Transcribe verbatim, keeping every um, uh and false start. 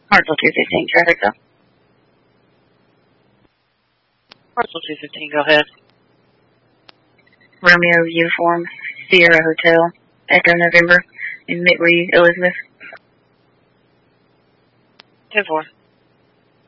Hartsville two fifteen, traffic stop. Hartsville two fifteen, go ahead. Romeo Uniform, Sierra Hotel, Echo November, in Midway, Elizabeth. ten four.